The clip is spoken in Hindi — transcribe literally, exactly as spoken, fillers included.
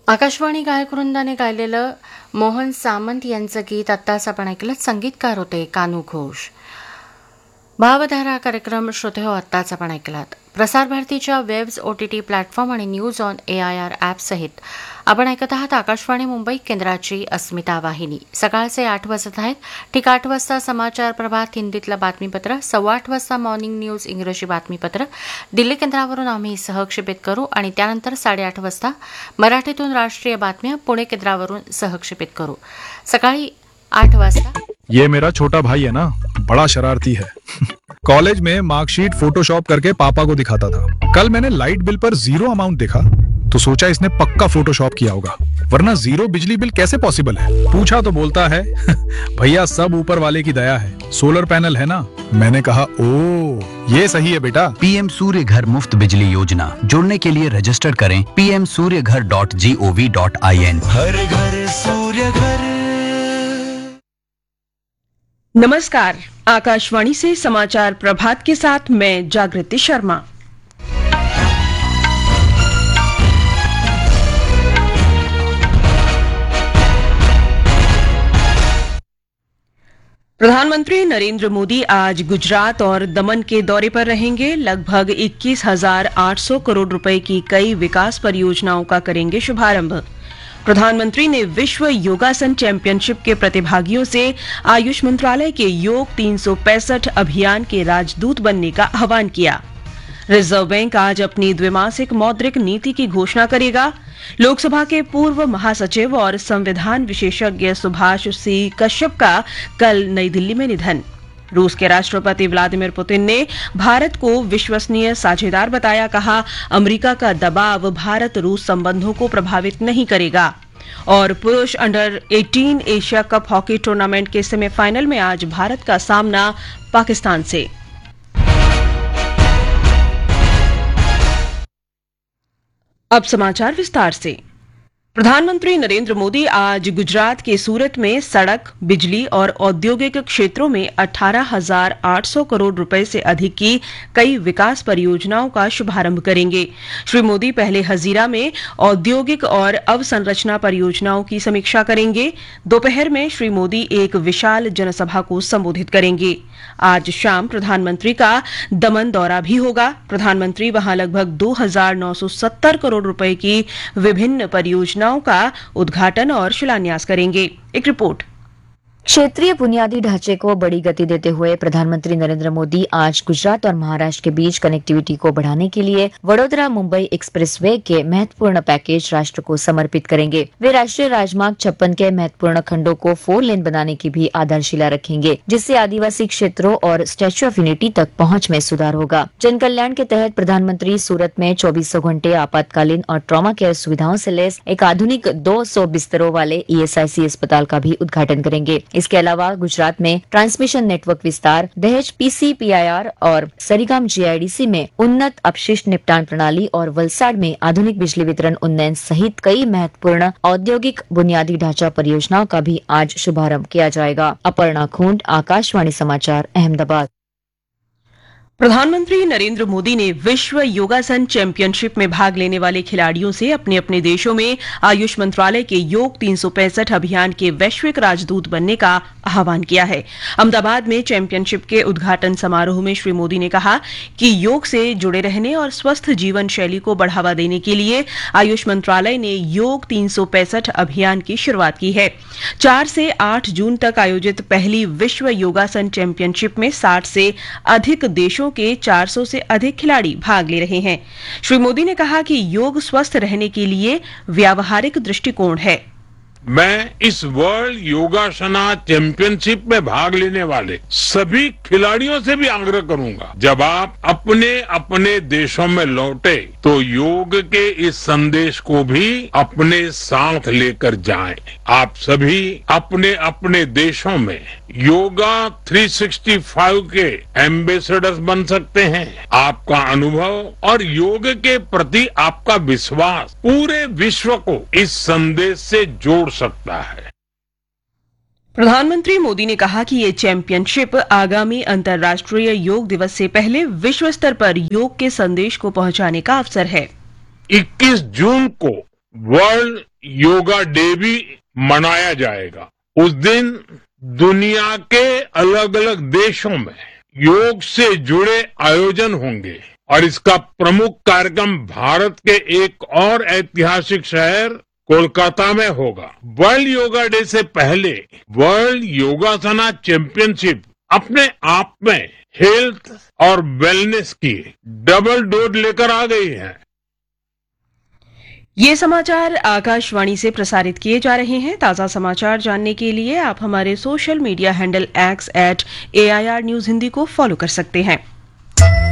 आकाशवाणी गायकवृंदाने गायलेलं मोहन सामंत यांचं गीत आत्ताच आपण ऐकलं. संगीतकार होते कानू घोष. भावधारा कार्यक्रम श्रोते हो आत्ताच आपण ऐकलात. प्रसार भारतीच्या वेब्स, ओटीटी प्लॅटफॉर्म आणि news on A I R ॲपसहित आपण ऐकत आहात आकाशवाणी मुंबई केंद्राची अस्मिता वाहिनी. सकाळचे आठ वाजत आहेत. ठीक आठ वाजता समाचार प्रभात हिंदीतलं बातमीपत्र, सव्वा आठ वाजता मॉर्निंग न्यूज इंग्रजी बातमीपत्र दिल्ली केंद्रावरून आम्ही सहक्षेपित करू आणि त्यानंतर साडेआठ वाजता मराठीतून राष्ट्रीय बातम्या पुणे केंद्रावरून सहक्षेपित करू. सकाळी आठ वाजता ये मेरा छोटा भाई है ना, बड़ा शरारती है. कॉलेज में मार्कशीट फोटोशॉप करके पापा को दिखाता था. कल मैंने लाइट बिल पर जीरो अमाउंट देखा तो सोचा इसने पक्का फोटोशॉप किया होगा, वरना जीरो बिजली बिल कैसे पॉसिबल है. पूछा तो बोलता है भैया सब ऊपर वाले की दया है, सोलर पैनल है ना. मैंने कहा ओ ये सही है बेटा. पीएम सूर्य घर मुफ्त बिजली योजना, जुड़ने के लिए रजिस्टर करें पी एम सूर्य घर dot G O V dot I N. हर घर सूर्य घर. नमस्कार, आकाशवाणी से समाचार प्रभात के साथ मैं जागृति शर्मा. प्रधानमंत्री नरेंद्र मोदी आज गुजरात और दमन के दौरे पर रहेंगे. लगभग इक्कीस हजार आठ सौ करोड़ रुपए की कई विकास परियोजनाओं का करेंगे शुभारंभ. प्रधानमंत्री ने विश्व योगासन चैंपियनशिप के प्रतिभागियों से आयुष मंत्रालय के योग तीन सौ पैंसठ अभियान के राजदूत बनने का आह्वान किया. रिजर्व बैंक आज अपनी द्विमासिक मौद्रिक नीति की घोषणा करेगा. लोकसभा के पूर्व महासचिव और संविधान विशेषज्ञ सुभाष सी कश्यप का कल नई दिल्ली में निधन. रूस के राष्ट्रपति व्लादिमीर पुतिन ने भारत को विश्वसनीय साझेदार बताया. कहा, अमेरिका का दबाव भारत रूस संबंधों को प्रभावित नहीं करेगा. और पुरुष अंडर अठारह एशिया कप हॉकी टूर्नामेंट के सेमीफाइनल में आज भारत का सामना पाकिस्तान से. अब समाचार विस्तार से. प्रधानमंत्री नरेंद्र मोदी आज गुजरात के सूरत में सड़क, बिजली और औद्योगिक क्षेत्रों में अठारह हजार आठ सौ करोड़ रुपए से अधिक की कई विकास परियोजनाओं का शुभारंभ करेंगे. श्री मोदी पहले हजीरा में औद्योगिक और अवसंरचना परियोजनाओं की समीक्षा करेंगे. दोपहर में श्री मोदी एक विशाल जनसभा को संबोधित करेंगे. आज शाम प्रधानमंत्री का दमन दौरा भी होगा. प्रधानमंत्री वहां लगभग दो हजार नौ सौ सत्तर करोड़ रुपए की विभिन्न परियोजनाओं का उद्घाटन और शिलान्यास करेंगे. एक रिपोर्ट. क्षेत्रीय बुनियादी ढांचे को बड़ी गति देते हुए प्रधानमंत्री नरेंद्र मोदी आज गुजरात और महाराष्ट्र के बीच कनेक्टिविटी को बढ़ाने के लिए वडोदरा मुंबई एक्सप्रेसवे के महत्वपूर्ण पैकेज राष्ट्र को समर्पित करेंगे. वे राष्ट्रीय राजमार्ग छप्पन के महत्वपूर्ण खंडों को फोर लेन बनाने की भी आधारशिला रखेंगे, जिससे आदिवासी क्षेत्रों और स्टैच्यू ऑफ यूनिटी तक पहुंच में सुधार होगा. जन कल्याण के तहत प्रधानमंत्री सूरत में चौबीसों घंटे आपातकालीन और ट्रॉमा केयर सुविधाओं से लैस एक आधुनिक दो सौ बिस्तरों वाले ई एस आई सी अस्पताल का भी उद्घाटन करेंगे. इसके अलावा गुजरात में ट्रांसमिशन नेटवर्क विस्तार, दहेज P C P I R और सरीगाम जी आई डी सी में उन्नत अपशिष्ट निपटान प्रणाली और वलसाड में आधुनिक बिजली वितरण उन्नयन सहित कई महत्वपूर्ण औद्योगिक बुनियादी ढांचा परियोजनाओं का भी आज शुभारंभ किया जाएगा. अपर्णा खूंट, आकाशवाणी समाचार, अहमदाबाद. प्रधानमंत्री नरेंद्र मोदी ने विश्व योगासन चैंपियनशिप में भाग लेने वाले खिलाड़ियों से अपने अपने देशों में आयुष मंत्रालय के योग तीन सौ पैंसठ अभियान के वैश्विक राजदूत बनने का आह्वान किया है. अहमदाबाद में चैंपियनशिप के उद्घाटन समारोह में श्री मोदी ने कहा कि योग से जुड़े रहने और स्वस्थ जीवन शैली को बढ़ावा देने के लिए आयुष मंत्रालय ने योग तीन सौ पैंसठ अभियान की शुरुआत की है. चार से आठ जून तक आयोजित पहली विश्व योगासन चैंपियनशिप में साठ से अधिक देशों के चार सौ से अधिक खिलाड़ी भाग ले रहे हैं. श्री मोदी ने कहा कि योग स्वस्थ रहने के लिए व्यावहारिक दृष्टिकोण है. मैं इस वर्ल्ड योगासना चैंपियनशिप में भाग लेने वाले सभी खिलाड़ियों से भी आग्रह करूंगा, जब आप अपने अपने देशों में लौटे तो योग के इस संदेश को भी अपने साथ लेकर जाएं. आप सभी अपने अपने देशों में योगा तीन सौ पैंसठ के एम्बेसडर्स बन सकते हैं. आपका अनुभव और योग के प्रति आपका विश्वास पूरे विश्व को इस संदेश से जोड़ सकता है. प्रधानमंत्री मोदी ने कहा कि ये चैंपियनशिप आगामी अंतर्राष्ट्रीय योग दिवस से पहले विश्व स्तर पर योग के संदेश को पहुंचाने का अवसर है. इक्कीस जून को वर्ल्ड योगा डे भी मनाया जाएगा। उस दिन दुनिया के अलग अलग देशों में योग से जुड़े आयोजन होंगे और इसका प्रमुख कार्यक्रम भारत के एक और ऐतिहासिक शहर कोलकाता में होगा। वर्ल्ड योगा डे से पहले वर्ल्ड योगासना चैंपियनशिप अपने आप में हेल्थ और वेलनेस की डबल डोज लेकर आ गई है। ये समाचार आकाशवाणी से प्रसारित किए जा रहे हैं। ताज़ा समाचार जानने के लिए आप हमारे social media handle x eight A I R news Hindi को फॉलो कर सकते हैं।